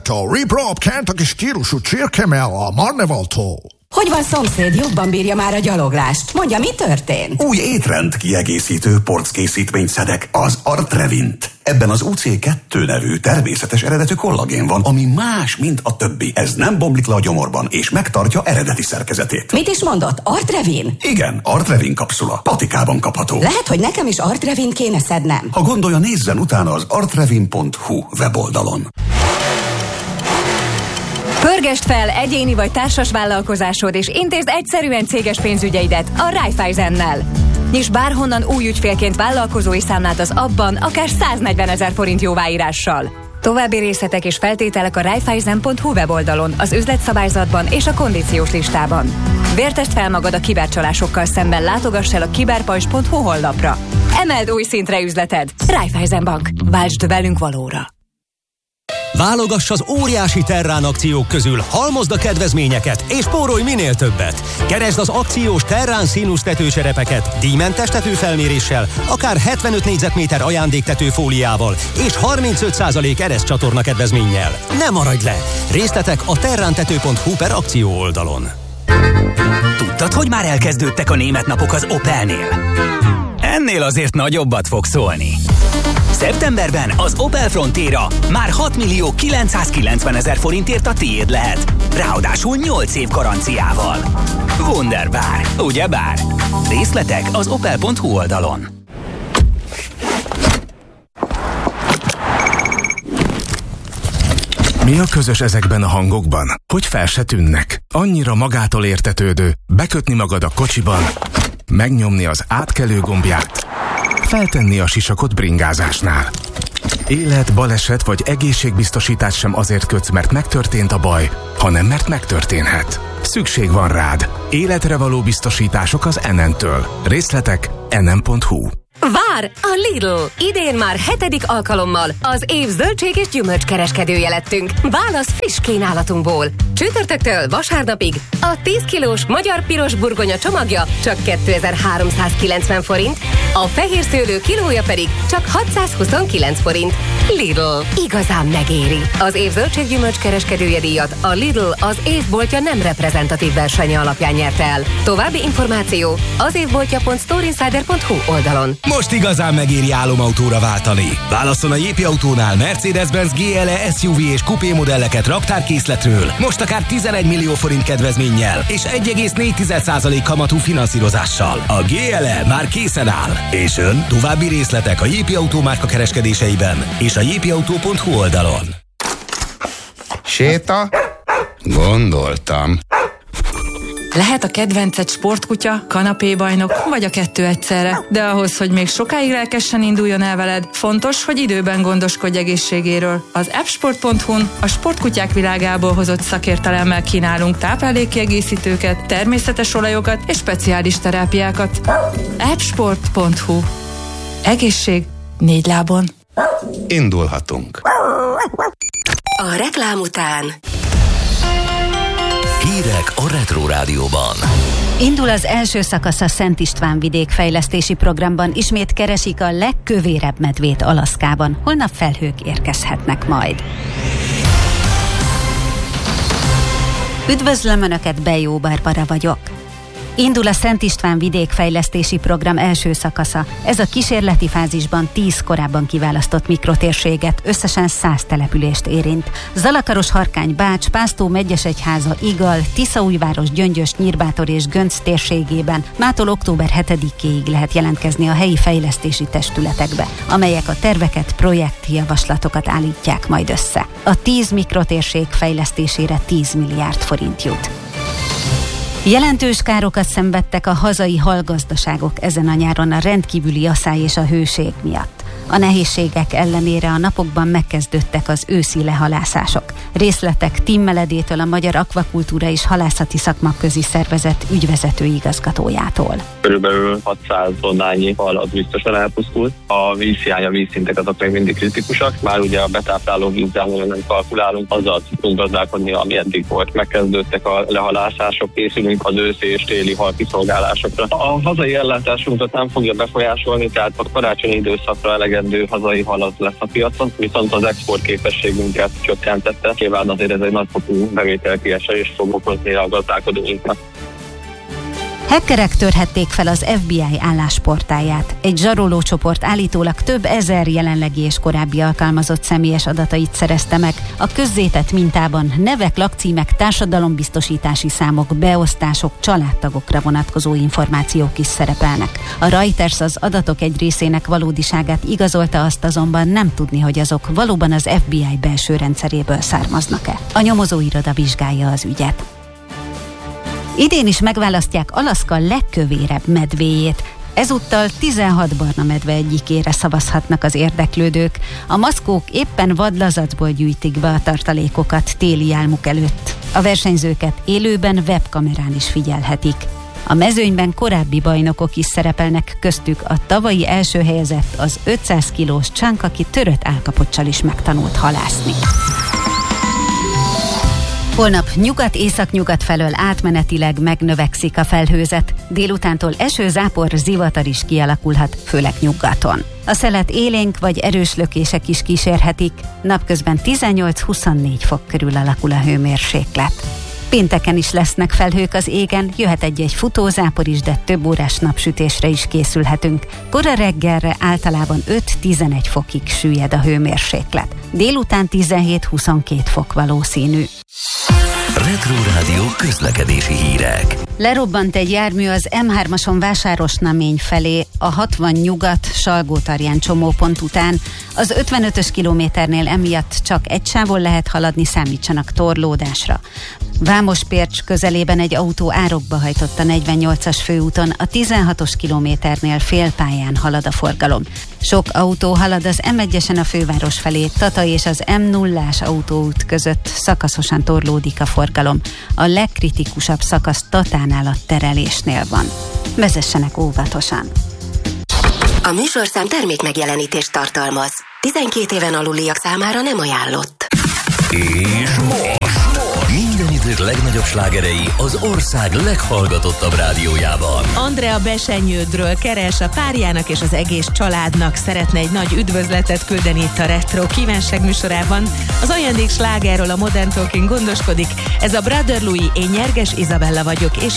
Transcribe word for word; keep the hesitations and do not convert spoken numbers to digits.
a Reprop Kentucky stílusú csirkemell a Marnevaltól. Hogy van, szomszéd, jobban bírja már a gyaloglást? Mondja, mi történt? Új étrend kiegészítő porckészítményt szedek, az Artrevint. Ebben az u cé kettő nevű természetes eredetű kollagén van, ami más, mint a többi. Ez nem bomlik le a gyomorban, és megtartja eredeti szerkezetét. Mit is mondott? Artrevin? Igen, Artrevin kapszula. Patikában kapható. Lehet, hogy nekem is Artrevin kéne szednem. Ha gondolja, nézzen utána az artrevin pont hu weboldalon. Pörgesd fel egyéni vagy társas vállalkozásod, és intézd egyszerűen céges pénzügyeidet a Raiffeisennel. Nyisd bárhonnan új ügyfélként vállalkozói számlát az abban akár száznegyven ezer forint jóváírással. További részletek és feltételek a raiffeisen pont hu weboldalon, az üzletszabályzatban és a kondíciós listában. Vértesd fel magad a kibercsalásokkal szemben, látogass el a kiberpajzs pont hu honlapra. Emeld új szintre üzleted. Raiffeisen Bank. Váltsd velünk valóra. Válogass az óriási Terrán akciók közül, halmozd a kedvezményeket és spórolj minél többet. Keresd az akciós Terrán színusz tetőcserepeket díjmentes tetőfelméréssel, akár hetvenöt négyzetméter ajándéktetőfóliával és harmincöt százalék ereszcsatorna kedvezménnyel. Ne maradj le! Részletek a terrántető pont hu per akció oldalon. Tudtad, hogy már elkezdődtek a német napok az Opelnél? Ennél azért nagyobbat fog szólni. Szeptemberben az Opel Frontera már hat millió kilencszázkilencven ezer forintért a tiéd lehet. Ráadásul nyolc év garanciával. Wunderbar, ugyebár? Részletek az opel pont hu oldalon. Mi a közös ezekben a hangokban? Hogy fel se tűnnek? Annyira magától értetődő, bekötni magad a kocsiban, megnyomni az átkelő gombját, feltenni a sisakot bringázásnál. Élet, baleset vagy egészségbiztosítás sem azért kötsz, mert megtörtént a baj, hanem mert megtörténhet. Szükség van rád. Életre való biztosítások az enen-től. Részletek enen pont hu. Vár! A Lidl! Idén már hetedik alkalommal az év zöldség és gyümölcs kereskedője lettünk. Válasz friss kínálatunkból. Csütörtöktől vasárnapig a tíz kilós magyar piros burgonya csomagja csak kétezer-háromszázkilencven forint, a fehér szőlő kilója pedig csak hatszázhuszonkilenc forint. Lidl. Igazán megéri. Az év zöldséggyümölcs kereskedője díjat a Lidl az évboltja nem reprezentatív versenye alapján nyerte el. További információ az évboltja pont storeinsider pont hu oldalon. Most igazán megéri álomautóra váltani. Válasszon a Jépi Autónál Mercedes-Benz gé el e es u vé és kupé modelleket raktárkészletről. Most akár tizenegy millió forint kedvezménnyel és egy egész négy százalék kamatú finanszírozással. A gé el e már készen áll. És ön? További részletek a Jépi Autó márka kereskedéseiben és a jépi autó pont hu oldalon. Séta? Gondoltam. Lehet a kedvenced sportkutya, kanapébajnok, vagy a kettő egyszerre. De ahhoz, hogy még sokáig lelkesen induljon el veled, fontos, hogy időben gondoskodj egészségéről. Az appsport pont hu-n a sportkutyák világából hozott szakértelemmel kínálunk táplálékkiegészítőket, természetes olajokat és speciális terápiákat. appsport pont hu. Egészség négy lábon. Indulhatunk. A reklám után Hírek a Retro Rádióban. Indul az első szakasz a Szent István vidékfejlesztési programban. Ismét keresik a legkövérebb medvét Alaszkában. Holnap felhők érkezhetnek majd. Üdvözlöm Önöket, Bejó Barbara vagyok. Indul a Szent István vidékfejlesztési program első szakasza. Ez a kísérleti fázisban tíz korábban kiválasztott mikrotérséget, összesen száz települést érint. Zalakaros, Harkány, Bács, Pásztó, Megyesegyháza, Igal, Tiszaújváros, Gyöngyös, Nyírbátor és Gönc térségében mától október hetedikéig lehet jelentkezni a helyi fejlesztési testületekbe, amelyek a terveket, projektjavaslatokat állítják majd össze. A tíz mikrotérség fejlesztésére tíz milliárd forint jut. Jelentős károkat szenvedtek a hazai halgazdaságok ezen a nyáron a rendkívüli asszály és a hőség miatt. A nehézségek ellenére a napokban megkezdődtek az őszi lehalászások. Részletek Tim Meledétől, a Magyar Akvakultúra és Halászati Szakmaközi Szervezet ügyvezető igazgatójától. Körülbelül hatszáz tonnányi hal az biztosan elpusztult. A vízhiány, a vízszintek azok még mindig kritikusak. Már ugye a betápláló vízzel nem kalkulálunk, azzal tudunk gazdálkodni, ami eddig volt. Megkezdődtek a lehalászások, készülünk az őszi és téli hal kiszolgálásokra. A hazai ellátásunkat nem fogja befolyásolni, tehát a karácsonyi időszakra eleget elegendő hazai hal az lesz a piacon, viszont az export képességünket csökkentette. Nyilván azért ez egy nagyfokú bevételkiesés fog okozni a gazdálkodóinknak. Hackerek törhették fel az ef bé i állásportáját. Egy zsarolócsoport állítólag több ezer jelenlegi és korábbi alkalmazott személyes adatait szerezte meg. A közzétett mintában nevek, lakcímek, társadalombiztosítási számok, beosztások, családtagokra vonatkozó információk is szerepelnek. A Reuters az adatok egy részének valódiságát igazolta, azt azonban nem tudni, hogy azok valóban az ef bé i belső rendszeréből származnak-e. A nyomozóiroda vizsgálja az ügyet. Idén is megválasztják Alaszka legkövérebb medvéjét. Ezúttal tizenhat barna medve egyikére szavazhatnak az érdeklődők. A maszkók éppen vadlazacból gyűjtik be a tartalékokat téli álmuk előtt. A versenyzőket élőben webkamerán is figyelhetik. A mezőnyben korábbi bajnokok is szerepelnek, köztük a tavalyi első helyezett, az ötszáz kilós Csánk, aki törött állkapoccsal is megtanult halászni. Holnap nyugat-északnyugat felől átmenetileg megnövekszik a felhőzet. Délutántól eső, zápor, zivatar is kialakulhat, főleg nyugaton. A szelet élénk vagy erős lökések is kísérhetik. Napközben tizennyolc-huszonnégy fok körül alakul a hőmérséklet. Pénteken is lesznek felhők az égen, jöhet egy-egy futózápor is, de több órás napsütésre is készülhetünk. Kora reggelre általában öt-tizenegy fokig süllyed a hőmérséklet. Délután tizenhét-huszonkét fok valószínű. Retro Rádió közlekedési hírek. Lerobbant egy jármű az em hármason Vásárosnamény felé, a hatvan nyugat Salgótarján csomópont után. Az ötvenötös kilométernél emiatt csak egy sávon lehet haladni, számítsanak torlódásra. Vámospércs közelében egy autó árokba hajtott a negyvennyolcas főúton, a tizenhatos kilométernél félpályán halad a forgalom. Sok autó halad az em egyesen a főváros felé, Tata és az em nullás autóút között szakaszosan torlódik a forgalom. A legkritikusabb szakasz Tatánál a terelésnél van. Vezessenek óvatosan! A műsorszám termék megjelenítést tartalmaz. tizenkét éven aluliak számára nem ajánlott. És most minden idők legnagyobb slágerei az ország leghallgatottabb rádiójában. Andrea Besenyődről keres, a párjának és az egész családnak szeretne egy nagy üdvözletet küldeni itt a Retro kívánság műsorában. Az ajándék slágerről a Modern Talking gondoskodik. Ez a Brother Louis, én Nyerges Izabella vagyok, és